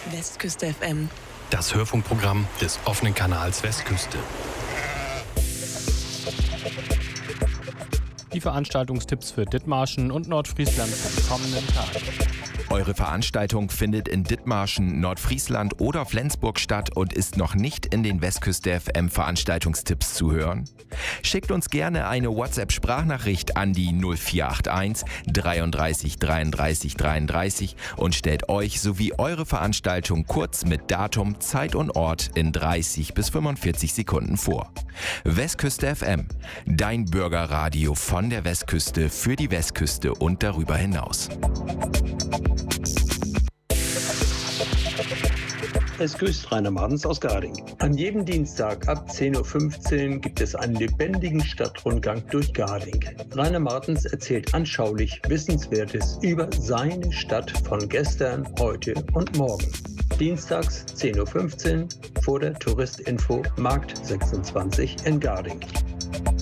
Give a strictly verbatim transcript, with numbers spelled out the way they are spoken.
Westküste F M. Das Hörfunkprogramm des offenen Kanals Westküste. Die Veranstaltungstipps für Dithmarschen und Nordfriesland vom kommenden Tag. Eure Veranstaltung findet in Dithmarschen, Nordfriesland oder Flensburg statt und ist noch nicht in den Westküste F M Veranstaltungstipps zu hören? Schickt uns gerne eine WhatsApp-Sprachnachricht an die null vier acht eins dreiunddreißig dreiunddreißig dreiunddreißig und stellt euch sowie eure Veranstaltung kurz mit Datum, Zeit und Ort in dreißig bis fünfundvierzig Sekunden vor. Westküste F M, dein Bürgerradio von der Westküste für die Westküste und darüber hinaus. Es grüßt Rainer Martens aus Garding. An jedem Dienstag ab zehn Uhr fünfzehn gibt es einen lebendigen Stadtrundgang durch Garding. Rainer Martens erzählt anschaulich Wissenswertes über seine Stadt von gestern, heute und morgen. Dienstags zehn Uhr fünfzehn vor der Touristinfo Markt sechsundzwanzig in Garding.